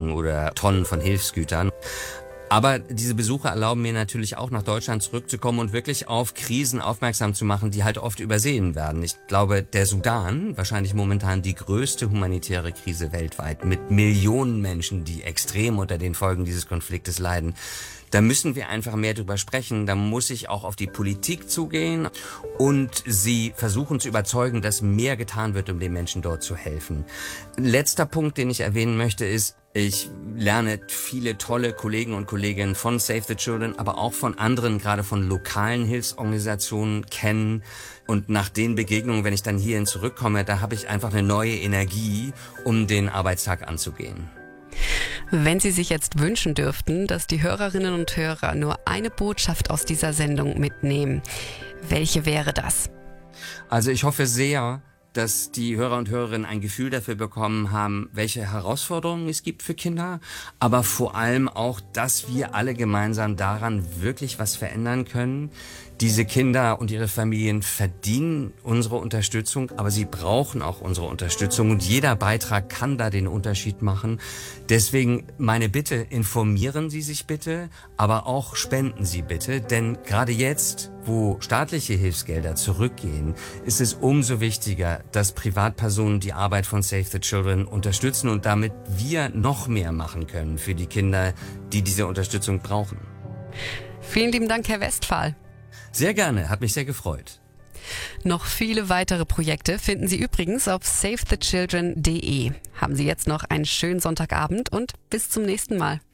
Krankenwagen oder Tonnen von Hilfsgütern. Aber diese Besuche erlauben mir natürlich auch, nach Deutschland zurückzukommen und wirklich auf Krisen aufmerksam zu machen, die halt oft übersehen werden. Ich glaube, der Sudan, wahrscheinlich momentan die größte humanitäre Krise weltweit, mit Millionen Menschen, die extrem unter den Folgen dieses Konfliktes leiden. Da müssen wir einfach mehr drüber sprechen. Da muss ich auch auf die Politik zugehen und sie versuchen zu überzeugen, dass mehr getan wird, um den Menschen dort zu helfen. Letzter Punkt, den ich erwähnen möchte, ist, ich lerne viele tolle Kollegen und Kolleginnen von Save the Children, aber auch von anderen, gerade von lokalen Hilfsorganisationen kennen. Und nach den Begegnungen, wenn ich dann hierhin zurückkomme, da habe ich einfach eine neue Energie, um den Arbeitstag anzugehen. Wenn Sie sich jetzt wünschen dürften, dass die Hörerinnen und Hörer nur eine Botschaft aus dieser Sendung mitnehmen, welche wäre das? Also ich hoffe sehr, dass die Hörer und Hörerinnen ein Gefühl dafür bekommen haben, welche Herausforderungen es gibt für Kinder, aber vor allem auch, dass wir alle gemeinsam daran wirklich was verändern können. Diese Kinder und ihre Familien verdienen unsere Unterstützung, aber sie brauchen auch unsere Unterstützung und jeder Beitrag kann da den Unterschied machen. Deswegen meine Bitte, informieren Sie sich bitte, aber auch spenden Sie bitte, denn gerade jetzt, wo staatliche Hilfsgelder zurückgehen, ist es umso wichtiger, dass Privatpersonen die Arbeit von Save the Children unterstützen und damit wir noch mehr machen können für die Kinder, die diese Unterstützung brauchen. Vielen lieben Dank, Herr Westphal. Sehr gerne, hat mich sehr gefreut. Noch viele weitere Projekte finden Sie übrigens auf savethechildren.de. Haben Sie jetzt noch einen schönen Sonntagabend und bis zum nächsten Mal.